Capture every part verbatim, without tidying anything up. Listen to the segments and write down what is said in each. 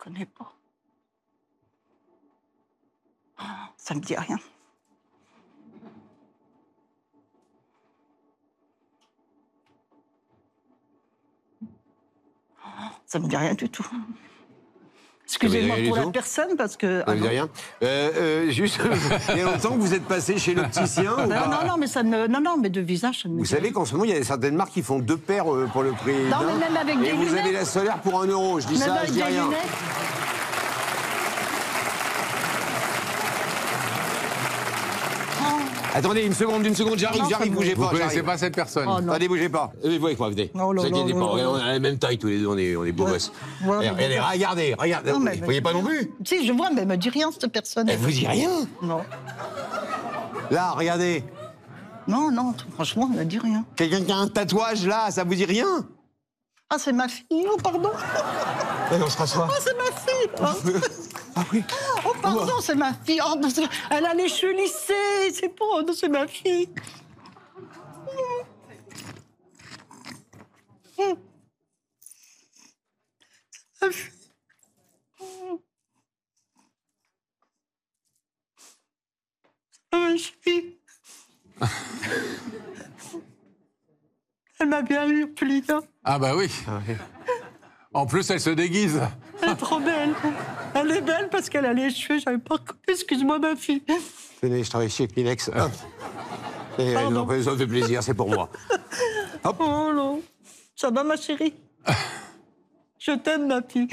connais pas. Oh, ça me dit rien. Oh, ça me dit rien du tout. Excusez-moi pour la personne, parce que... Ça ne dit rien. Euh, euh, juste, il y a longtemps que vous êtes passé chez l'opticien ou non, pas? non, non, mais ça ne... non, non, mais de visage, ça ne me Vous dit savez rien. qu'en ce moment, il y a certaines marques qui font deux paires euh, pour le prix d'un. Non, mais même avec des Et vous lunettes. avez la solaire pour un euro. Je dis Même ça, avec je dis des rien. lunettes. Attendez, une seconde, une seconde, j'arrive, Non, j'arrive, ça bougez Vous pas, ne connaissez j'arrive. pas cette personne? Oh, non. Attendez, bougez pas. Euh, vous avec moi, venez. Oh Ne là vous inquiétez là pas, là on là. a la même taille tous les deux, on est, on est beaux Ouais. gosses. Ouais, Eh, regardez, regardez, regardez. Non, mais- Vous voyez pas non plus? Si, je vois, mais elle me dit rien, cette personne. Elle vous dit rien? Non. Là, regardez. Non, non, franchement, elle me dit rien. Quelqu'un qui a un tatouage là, ça vous dit rien? Ah, c'est ma fille, oh, pardon. Allez, on se rassoit. Oh, c'est ma fille. Oh, Ah oui. oh pardon, c'est ma fille. Oh, non, c'est- elle a les cheveux lissés, c'est pas... oh, non, c'est ma fille. Hum. C'est ma fille. Hum. C'est ma fille. Elle m'a bien eu, Polina. Ah bah oui. En plus, elle se déguise. Elle est trop belle. Elle est belle parce qu'elle a les cheveux, j'avais pas reconnu. Excuse-moi, ma fille. Tenez, je travaille chez Kleenex. Hop. Et Pardon. non, ça me fait plaisir, c'est pour moi. Hop. Oh non. Ça va, ma chérie? Je t'aime, ma fille.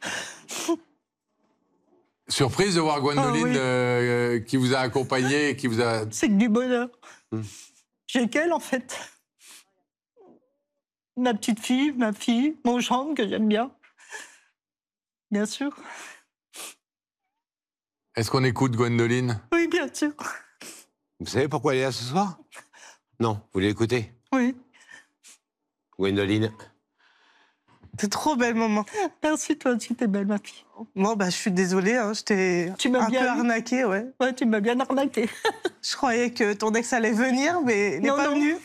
Surprise de voir Gwendoline Ah oui. euh, qui vous a accompagné, qui vous a... C'est que du bonheur. Hmm. J'ai qu'elle, en fait. Ma petite fille, ma fille, mon gendre que j'aime bien. Bien sûr. Est-ce qu'on écoute Gwendoline? Oui, bien sûr. Vous savez pourquoi elle est là ce soir? Non, vous voulez écouter? Oui. Gwendoline. T'es trop belle, maman. Merci, toi aussi, t'es belle, ma fille. Moi, bah, je suis désolée, hein, je t'ai Tu m'as un bien peu eu. arnaquée, ouais. Ouais, tu m'as bien arnaqué. Je croyais que ton ex allait venir, mais il n'est Non, pas non. venu.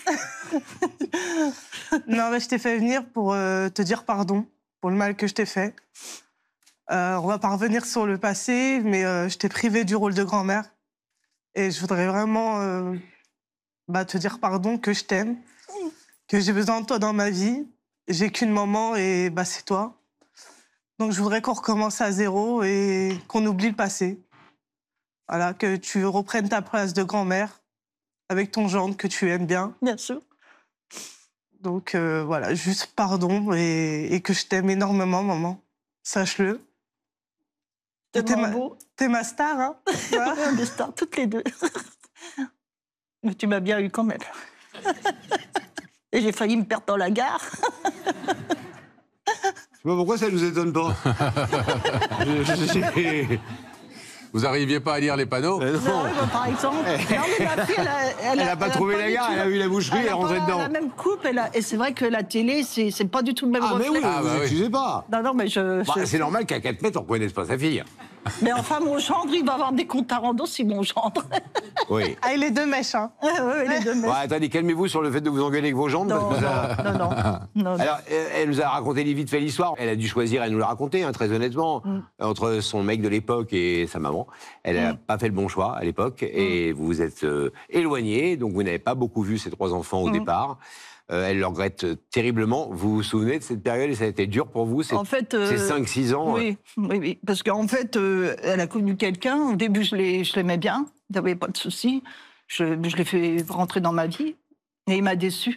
Non, mais je t'ai fait venir pour euh, te dire pardon pour le mal que je t'ai fait. Euh, on va pas revenir sur le passé, mais euh, je t'ai privée du rôle de grand-mère. Et je voudrais vraiment euh, bah, te dire pardon, que je t'aime, que j'ai besoin de toi dans ma vie. J'ai qu'une maman et bah, c'est toi. Donc je voudrais qu'on recommence à zéro et qu'on oublie le passé. Voilà, que tu reprennes ta place de grand-mère avec ton gendre que tu aimes bien. Bien sûr. Donc euh, voilà, juste pardon et, et que je t'aime énormément, maman. Sache-le. T'es T'es ma, beau. t'es ma star, hein. Voilà. On est des stars, toutes les deux. Mais tu m'as bien eu quand même. Et j'ai failli me perdre dans la gare. Je sais pas pourquoi ça nous étonne pas. Je- je- je- Vous n'arriviez pas à lire les panneaux? Euh, Non, non. bah, par exemple. Non, mais ma fille, elle a... Elle n'a pas trouvé la du gare, tout elle a vu la boucherie, elle est a rentrée pas dedans. la même coupe, elle a- et c'est vrai que la télé, c'est c'est pas du tout le même Ah, mais reflet. oui, Ah, vous bah oui. excusez pas. Non, non, mais je... Bah, je- c'est normal qu'à quatre mètres, on ne reconnaisse pas sa fille. Mais enfin, mon gendre, il va avoir des comptes à rendre aussi, mon gendre. Oui. Ah, il est deux mèches, hein. Ouais, ouais, les deux Bon, mecs. attendez, calmez-vous sur le fait de vous engueuler avec vos jambes. Non, parce que ça- non, non, non, non. Alors, euh, elle nous a raconté vite fait l'histoire. Elle a dû choisir, elle nous l'a raconté, hein, très honnêtement, Mm. entre son mec de l'époque et sa maman. Elle n'a Mm. pas fait le bon choix à l'époque et vous vous êtes euh, éloignés, donc vous n'avez pas beaucoup vu ces trois enfants au Mm. départ. Euh, elle le regrette terriblement. Vous vous souvenez de cette période et ça a été dur pour vous, ces, En fait, euh, ces cinq six ans? Oui, oui, oui. Parce qu'en fait, euh, elle a connu quelqu'un. Au début, je l'ai- je l'aimais bien. Il n'y avait pas de souci. Je, je l'ai fait rentrer dans ma vie. Et il m'a déçu.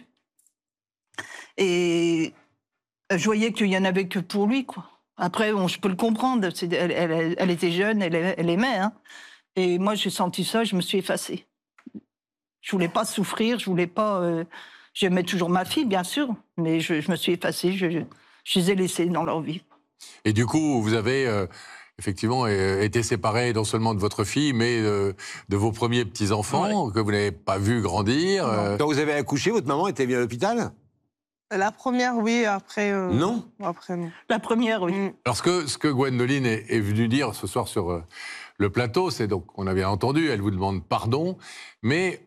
Et je voyais qu'il n'y en avait que pour lui, quoi. Après, bon, je peux le comprendre. C'est- Elle, elle- elle était jeune, elle, elle aimait. Hein. Et moi, j'ai senti ça, je me suis effacée. Je voulais pas souffrir, je voulais pas... euh, J'aimais toujours ma fille, bien sûr, mais je, je me suis effacée, je, je, je les ai laissés dans leur vie. Et du coup, vous avez euh, effectivement euh, été séparés non seulement de votre fille, mais euh, de vos premiers petits-enfants que vous n'avez pas vus grandir. euh, Quand vous avez accouché, votre maman était bien à l'hôpital? La première, oui, après... euh, Non. Après, non. La première, oui. Mm. Alors, ce que, ce que Gwendoline est, est venue dire ce soir sur euh, le plateau, c'est donc, on a bien entendu, elle vous demande pardon, mais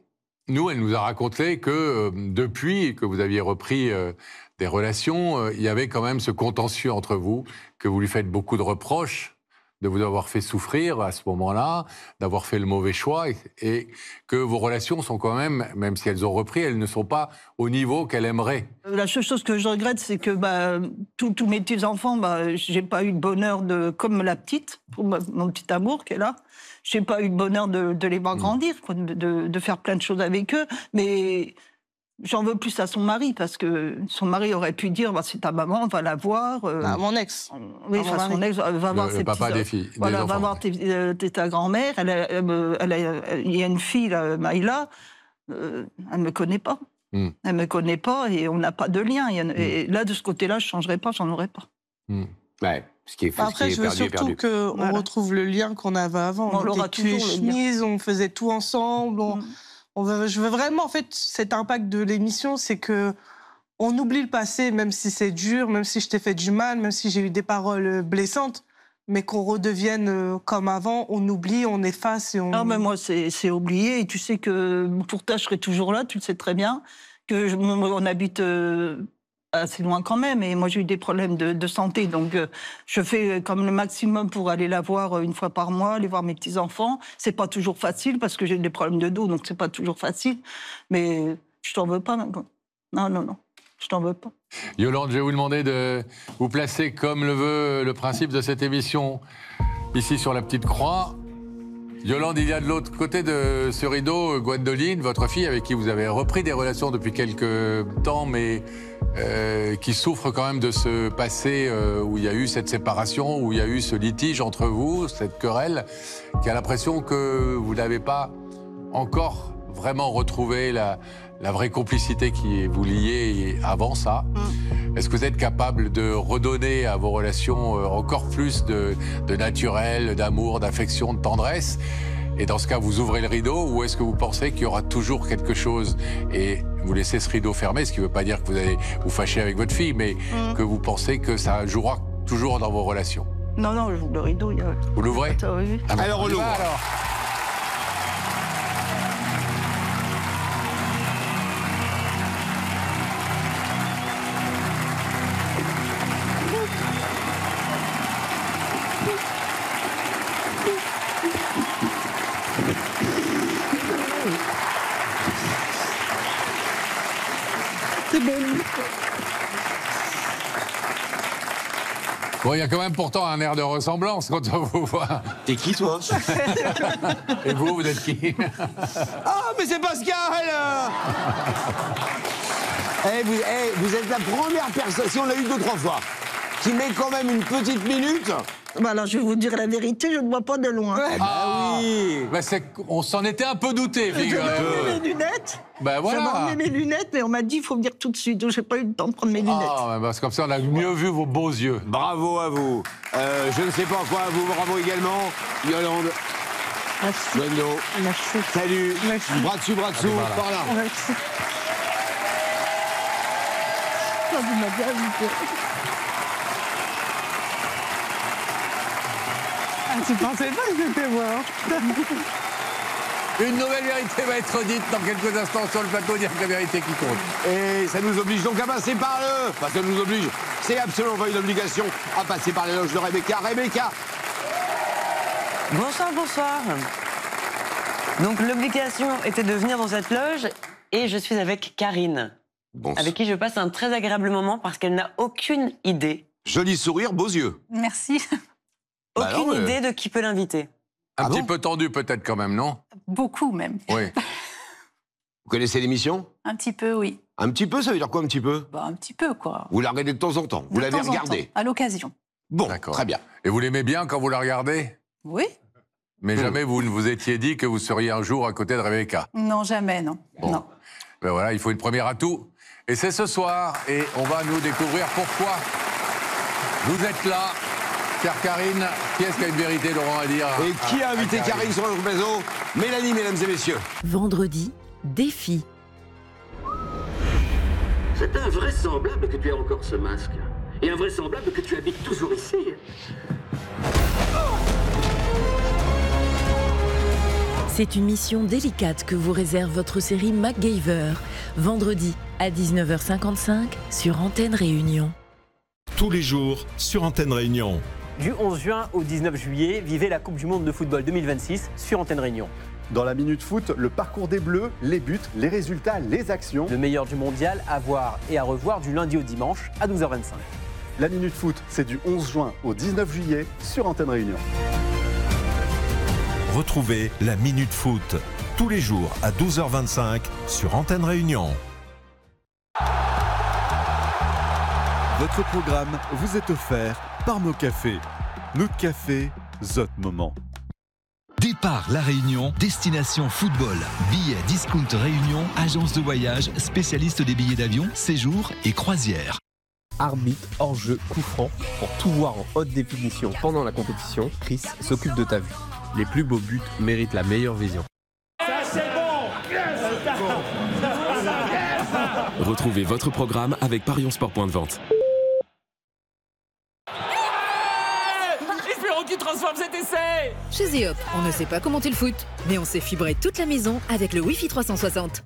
nous, elle nous a raconté que euh, depuis que vous aviez repris euh, des relations, euh, il y avait quand même ce contentieux entre vous, que vous lui faites beaucoup de reproches de vous avoir fait souffrir à ce moment-là, d'avoir fait le mauvais choix, et, et que vos relations sont quand même, même si elles ont repris, elles ne sont pas au niveau qu'elle aimerait. La seule chose que je regrette, c'est que bah, tous tous mes petits-enfants, bah, j'ai pas eu le bonheur de, comme la petite, pour ma- mon petit amour qui est là, j'ai pas eu le bonheur de, de les voir grandir, quoi, de, de- de faire plein de choses avec eux, mais j'en veux plus à son mari, parce que son mari aurait pu dire, bah, c'est ta maman, va la voir. euh, À mon ex. Oui, à mon enfin, son mari. ex va voir Le- ses le papa petits- des filles, des Voilà, va enfants. voir tes- euh, tes- ta grand-mère. Elle, a- elle me- elle a- il y a une fille, là, Maïla, euh, elle me connaît pas. Mm. Elle me connaît pas et on n'a pas de lien. Il y en a- Et là, de ce côté-là, je changerais pas, j'en aurais pas. Mm. Ouais, ce qui est, ce Après, qui est je veux perdu est surtout perdu. qu'on Voilà. retrouve le lien qu'on avait avant. On On, l'aura était cul et toujours, le lien. chemise, on faisait tout ensemble. On, Mm. on veut, je veux vraiment, en fait, cet impact de l'émission, c'est que on oublie le passé, même si c'est dur, même si je t'ai fait du mal, même si j'ai eu des paroles blessantes, mais qu'on redevienne euh, comme avant, on oublie, on efface et on... Non, mais moi, c'est c'est oublié. Et tu sais que pour toi, je serai toujours là, tu le sais très bien. Que je- on habite euh, assez loin quand même. Et moi, j'ai eu des problèmes de, de santé. Donc, euh, je fais comme le maximum pour aller la voir euh, une fois par mois, aller voir mes petits-enfants. C'est pas toujours facile parce que j'ai des problèmes de dos, donc c'est pas toujours facile. Mais je t'en veux pas maintenant. Non, non, non. Je t'en veux pas. Yolande, je vais vous demander de vous placer comme le veut le principe de cette émission, ici sur la petite croix. Yolande, il y a de l'autre côté de ce rideau, Gwendoline, votre fille, avec qui vous avez repris des relations depuis quelques temps, mais euh, qui souffre quand même de ce passé euh, où il y a eu cette séparation, où il y a eu ce litige entre vous, cette querelle, qui a l'impression que vous n'avez pas encore vraiment retrouvé la, la vraie complicité qui vous liait avant ça. Est-ce que vous êtes capable de redonner à vos relations euh, encore plus de, de naturel, d'amour, d'affection, de tendresse? Et dans ce cas, vous ouvrez le rideau, ou est-ce que vous pensez qu'il y aura toujours quelque chose et vous laissez ce rideau fermé, ce qui ne veut pas dire que vous allez vous fâcher avec votre fille, mais Mm. que vous pensez que ça jouera toujours dans vos relations? Non, non, le rideau, il y a... Vous l'ouvrez? Attends, oui, oui. Ah ben, Alors, on y va, l'ouvre. alors. Bon, il y a quand même pourtant un air de ressemblance quand on vous voit. T'es qui, toi? Et vous, vous êtes qui? Ah, mais c'est Pascal. Eh, vous, eh, vous êtes la première personne, si on l'a eu deux, trois fois, qui met quand même une petite minute. Bah alors, je vais vous dire la vérité, je ne vois pas de loin. Eh bah oui. Bah, c'est- on s'en était un peu douté, J'avais figurez-vous. emmené mes lunettes. Ben voilà. J'avais emmené mes lunettes, mais on m'a dit il faut venir tout de suite. Donc, j'ai pas eu le temps de prendre mes lunettes. Ah, bah, c'est comme ça, on a mieux vu vos beaux yeux. Bravo à vous. Euh, je ne sais pas quoi, à vous, bravo également. Yolande, Merci. Gwendo, Merci. salut. Merci. Bras dessus, bras dessous, voilà. par là. Merci. Ah, vous m'avez invité. Ah, tu pensais pas que c'était moi hein. Une nouvelle vérité va être dite dans quelques instants sur le plateau, dire que la vérité qui compte. Et ça nous oblige donc à passer par le... Enfin, ça nous oblige. C'est absolument pas une obligation à passer par les loges de Rebecca. Rebecca, Bonsoir, bonsoir. Donc l'obligation était de venir dans cette loge et je suis avec Karine, bon, avec qui je passe un très agréable moment parce qu'elle n'a aucune idée, joli sourire, beaux yeux. Merci. Bah aucune non, mais- idée de qui peut l'inviter. Un Ah petit bon peu tendu peut-être quand même, non? Beaucoup même. Oui. Vous connaissez l'émission? Un petit peu, oui. Un petit peu, ça veut dire quoi un petit peu? Bah, un petit peu, quoi. Vous la regardez de temps en temps, vous De l'avez temps en regardée. temps, à l'occasion. Bon, D'accord. très bien. Et vous l'aimez bien quand vous la regardez? Oui. Mais Hmm. jamais vous ne vous étiez dit que vous seriez un jour à côté de Rebecca. Non, jamais, non. Bon. Non. Ben voilà, il faut une première atout. Et c'est ce soir, et on va nous découvrir pourquoi vous êtes là. Chère Karine, qui est-ce qui a une vérité, Laurent, à dire? Et qui a à- à invité Karine sur notre réseau? Mélanie, mesdames et messieurs. Vendredi, défi. C'est invraisemblable que tu aies encore ce masque. Et invraisemblable que tu habites toujours ici. C'est une mission délicate que vous réserve votre série MacGyver, vendredi à dix-neuf heures cinquante-cinq sur Antenne Réunion. Tous les jours sur Antenne Réunion. Du onze juin au dix-neuf juillet, vivez la Coupe du Monde de football deux mille vingt-six sur Antenne Réunion. Dans la Minute Foot, le parcours des Bleus, les buts, les résultats, les actions. Le meilleur du mondial à voir et à revoir du lundi au dimanche à douze heures vingt-cinq. La Minute Foot, c'est du onze juin au dix-neuf juillet sur Antenne Réunion. Retrouvez la Minute Foot tous les jours à douze heures vingt-cinq sur Antenne Réunion. Votre programme vous est offert par Mo Café. Notre café, Zot Moment. Départ La Réunion, destination football. Billets Discount Réunion, agence de voyage, spécialiste des billets d'avion, séjours et croisières. Arbitre, hors-jeu, coup franc. Pour tout voir en haute définition pendant la compétition, Chris s'occupe de ta vue. Les plus beaux buts méritent la meilleure vision. Ça c'est bon. Retrouvez votre programme avec Parions Sport Point de Vente. Espérons qu'il transforme cet essai. Chez Zeop, on ne sait pas commenter le foot, mais on sait fibrer toute la maison avec le Wi-Fi trois cent soixante.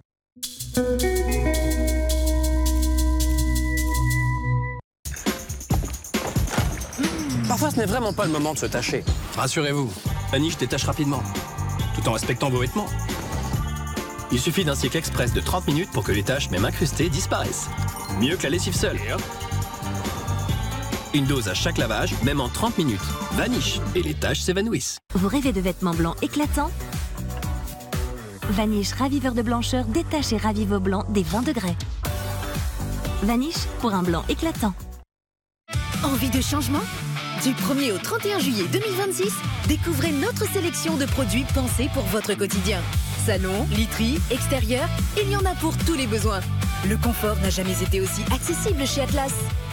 Parfois, ce n'est vraiment pas le moment de se tâcher. Rassurez-vous, Vanish détache rapidement, tout en respectant vos vêtements. Il suffit d'un cycle express de trente minutes pour que les taches, même incrustées, disparaissent. Mieux que la lessive seule. Une dose à chaque lavage, même en trente minutes. Vanish, et les taches s'évanouissent. Vous rêvez de vêtements blancs éclatants? Vanish raviveur de blancheur détache et ravive vos blancs dès vingt degrés. Vanish pour un blanc éclatant. Envie de changement? Du premier au trente et un juillet deux mille vingt-six, découvrez notre sélection de produits pensés pour votre quotidien. Salon, literie, extérieur, il y en a pour tous les besoins. Le confort n'a jamais été aussi accessible chez Atlas.